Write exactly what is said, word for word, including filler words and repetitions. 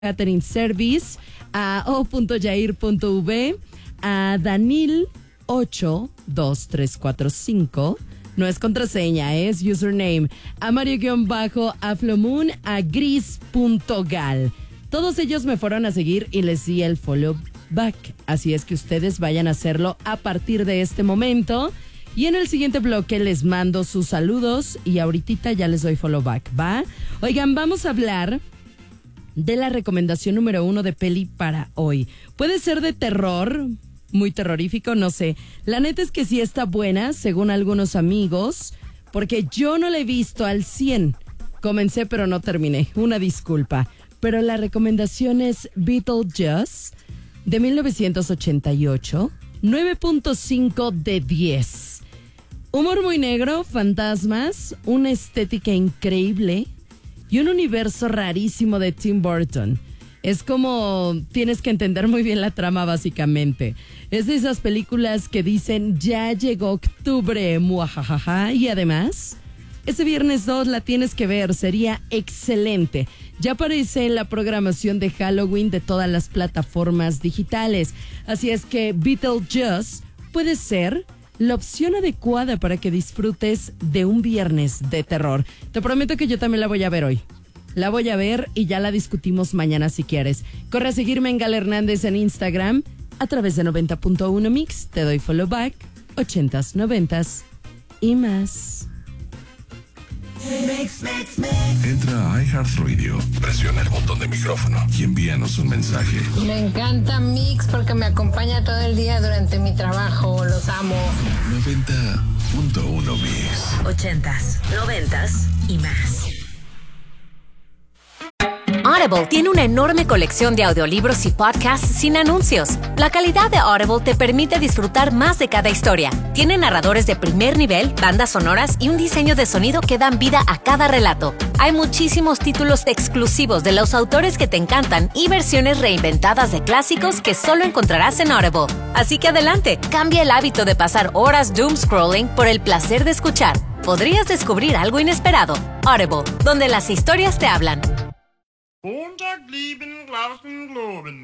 Catering Service, a o.yair.v, a Danil ocho dos tres cuatro cinco, no es contraseña, es username, a Mario-Aflomoon, a Gris.gal. Todos ellos me fueron a seguir y les di el follow back, así es que ustedes vayan a hacerlo a partir de este momento. Y en el siguiente bloque les mando sus saludos y ahorita ya les doy follow back, ¿va? Oigan, vamos a hablar de la recomendación número uno de peli para hoy. Puede ser de terror, muy terrorífico, no sé. La neta es que sí está buena, según algunos amigos, porque yo no la he visto al cien. Comencé pero no terminé, una disculpa. Pero la recomendación es Beetlejuice, de mil novecientos ochenta y ocho, nueve punto cinco de diez. Humor muy negro, fantasmas, una estética increíble y un universo rarísimo de Tim Burton. Es como, tienes que entender muy bien la trama básicamente. Es de esas películas que dicen, ya llegó octubre, muajajaja, y además, ese viernes dos la tienes que ver, sería excelente. Ya aparece en la programación de Halloween de todas las plataformas digitales. Así es que Beetlejuice puede ser la opción adecuada para que disfrutes de un viernes de terror. Te prometo que yo también la voy a ver hoy. La voy a ver y ya la discutimos mañana si quieres. Corre a seguirme en Gal Hernández en Instagram a través de noventa punto uno Mix. Te doy follow back, ochentas, noventas y más. Mix, mix, mix. Entra a iHeartRadio, presiona el botón de micrófono y envíanos un mensaje. Me encanta Mix porque me acompaña todo el día durante mi trabajo. Los amo. noventa punto uno Mix. Ochentas, noventas y más. Audible tiene una enorme colección de audiolibros y podcasts sin anuncios. La calidad de Audible te permite disfrutar más de cada historia. Tiene narradores de primer nivel, bandas sonoras y un diseño de sonido que dan vida a cada relato. Hay muchísimos títulos exclusivos de los autores que te encantan y versiones reinventadas de clásicos que solo encontrarás en Audible. Así que adelante, cambia el hábito de pasar horas doom scrolling por el placer de escuchar. Podrías descubrir algo inesperado. Audible, donde las historias te hablan.